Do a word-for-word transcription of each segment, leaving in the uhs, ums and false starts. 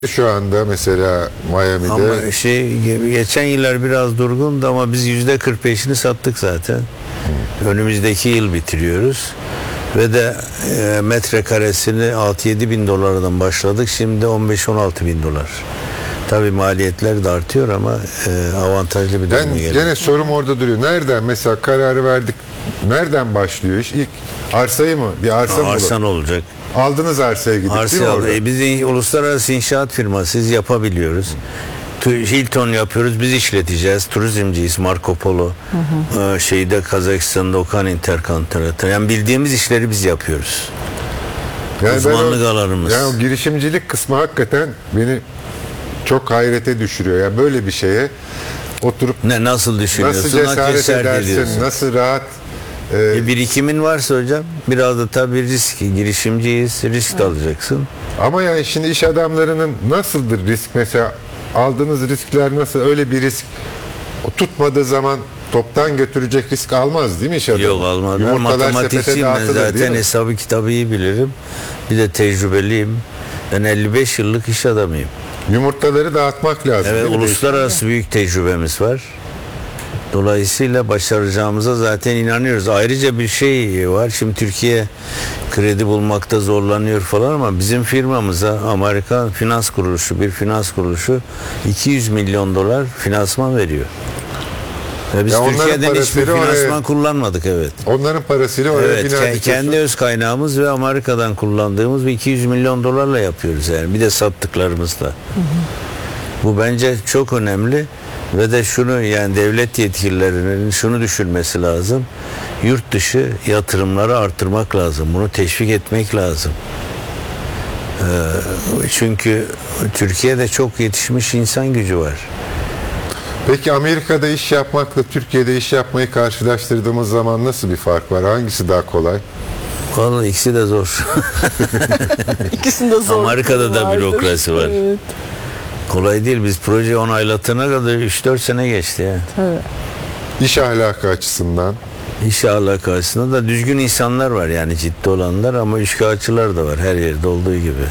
Şu anda mesela Miami'de. Ama şey geçen yıllar biraz durgundu ama biz yüzde kırk beşini sattık zaten. Hı. Önümüzdeki yıl bitiriyoruz. Ve de e, metrekaresini altı yedi bin dolardan başladık. Şimdi on beş on altı bin dolar. Tabii maliyetler de artıyor ama e, avantajlı bir duruma geliyor. Gene sorum orada duruyor. Nereden mesela kararı verdik? Nereden başlıyor iş? İlk arsayı mı? Bir arsa mı? Arsan olacak. Aldınız arsaya gidip Arsa değil mi aldı. orada? E, biz in, uluslararası inşaat firmasıyız, yapabiliyoruz. Hı. Hilton yapıyoruz, biz işleteceğiz. Turizmciyiz, Marco Polo. Hı hı. Ee, şeyde Kazakistan'da Okan Intercontinental. Yani bildiğimiz işleri biz yapıyoruz. Yani uzmanlık alanımız. Yani o girişimcilik kısmı hakikaten beni çok hayrete düşürüyor. Yani böyle bir şeye oturup ne nasıl düşünüyorsun? Nasıl cesaret edersin? Ediyorsun. Nasıl rahat? E, e, birikimin varsa hocam biraz da tabii risk, girişimciyiz, risk evet. alacaksın. Ama yani şimdi iş adamlarının nasıldır risk mesela aldığınız riskler nasıl, öyle bir risk o tutmadığı zaman toptan götürecek risk almaz değil mi iş adamı? Yok almaz. Matematikçiyim ben zaten, hesabı kitabı iyi bilirim. Bir de tecrübeliyim. Ben elli beş yıllık iş adamıyım. Yumurtaları dağıtmak lazım. Evet, uluslararası büyük tecrübemiz var. Dolayısıyla başaracağımıza zaten inanıyoruz. Ayrıca bir şey var. Şimdi Türkiye kredi bulmakta zorlanıyor falan ama bizim firmamıza Amerikan finans kuruluşu, bir finans kuruluşu iki yüz milyon dolar finansman veriyor. Ve biz ya Türkiye'den hiçbir finansman oraya, kullanmadık evet. Onların parasıyla oraya evet, bina kendi öz kaynağımız ve Amerika'dan kullandığımız iki yüz milyon dolarla yapıyoruz yani. Bir de sattıklarımızla. Hı hı. Bu bence çok önemli. Ve de şunu, yani devlet yetkililerinin şunu düşünmesi lazım. Yurt dışı yatırımları artırmak lazım. Bunu teşvik etmek lazım. Ee, çünkü Türkiye'de çok yetişmiş insan gücü var. Peki Amerika'da iş yapmakla Türkiye'de iş yapmayı karşılaştırdığımız zaman nasıl bir fark var? Hangisi daha kolay? Vallahi ikisi de zor. İkisinde zor. Amerika'da da bürokrasi var. Evet. Kolay değil. Biz projeyi onaylatana kadar üç dört sene geçti ya. Evet. İş ahlakı açısından. İş ahlakı açısından da düzgün insanlar var yani, ciddi olanlar, ama üçkağıtçılar da var her yerde olduğu gibi.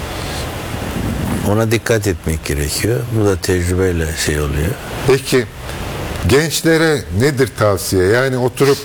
Ona dikkat etmek gerekiyor. Bu da tecrübeyle şey oluyor. Peki gençlere nedir tavsiye? Yani oturup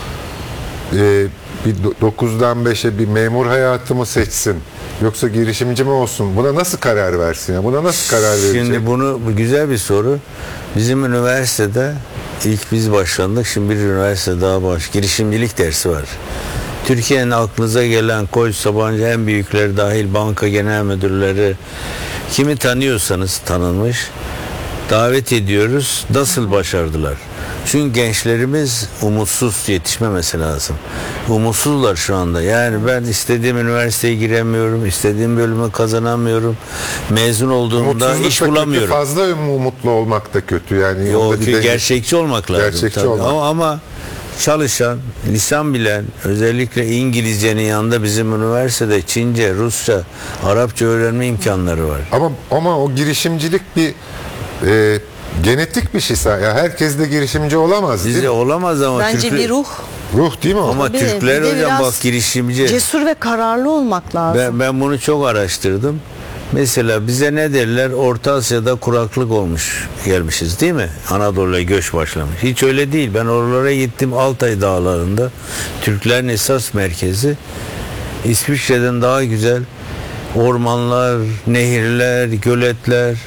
e, bir dokuzdan beşe bir memur hayatı mı seçsin? Yoksa girişimci mi olsun? Buna nasıl karar versin? Ya? Buna nasıl karar verecek? Şimdi bunu, bu güzel bir soru. Bizim üniversitede ilk biz başlandık. Şimdi bir üniversite daha baş. Girişimcilik dersi var. Türkiye'nin aklınıza gelen Koç, Sabancı, en büyükleri dahil, banka genel müdürleri, kimi tanıyorsanız tanınmış, davet ediyoruz. Nasıl başardılar? Çünkü gençlerimiz umutsuz, yetişmemesi lazım. Umutsuzlar şu anda. Yani ben istediğim üniversiteye giremiyorum, istediğim bölümü kazanamıyorum. Mezun olduğumda iş bulamıyorum. Kötü, fazla umutlu olmak da kötü yani. Yok, gerçekçi olmak lazım. Gerçekçi olmak. Ama, ama çalışan, lisan bilen, özellikle İngilizcenin yanında bizim üniversitede Çince, Rusça, Arapça öğrenme imkanları var. Ama ama o girişimcilik bir e, genetik bir şey. Ya herkes de girişimci olamaz. Bizde olamaz ama bence Türkler, bir ruh. Ruh değil mi o? Ama Tabii, Türkler hocam bak girişimci. Cesur ve kararlı olmak lazım. Ben, ben bunu çok araştırdım. Mesela bize ne derler? Orta Asya'da kuraklık olmuş, gelmişiz değil mi? Anadolu'ya göç başlamış. Hiç öyle değil. Ben oralara gittim, Altay dağlarında. Türklerin esas merkezi. İsviçre'den daha güzel ormanlar, nehirler, göletler,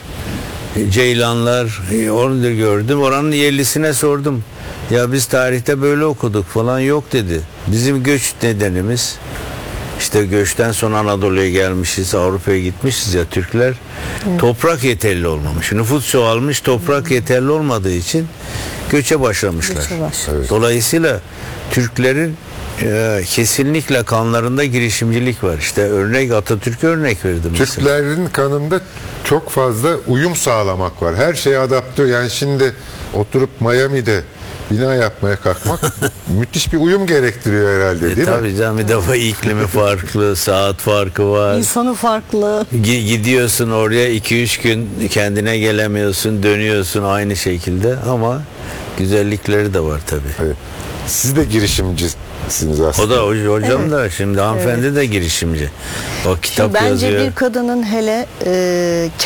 ceylanlar, onu da gördüm. Oranın yerlisine sordum. Ya biz tarihte böyle okuduk falan, yok dedi. Bizim göç nedenimiz, işte göçten sonra Anadolu'ya gelmişiz, Avrupa'ya gitmişiz ya Türkler. Evet. Toprak yeterli olmamış. Nüfus çoğalmış, toprak evet. yeterli olmadığı için göçe başlamışlar. Göçe başlamış. Dolayısıyla Türklerin e, kesinlikle kanlarında girişimcilik var. İşte örnek, Atatürk'e örnek verdim. Türklerin mesela kanında çok fazla uyum sağlamak var. Her şeye adapte. Yani şimdi oturup Miami'de bina yapmaya kalkmak müthiş bir uyum gerektiriyor herhalde değil e, mi? Tabii canım, bir defa iklimi farklı, saat farkı var. İnsanı farklı. G- gidiyorsun oraya iki üç gün kendine gelemiyorsun, dönüyorsun aynı şekilde ama güzellikleri de var tabii. Evet. Siz de girişimci Siz O aslında. da ho- hocam da şimdi hanımefendi de girişimci. O kitap Bence yazıyor. bir kadının hele e,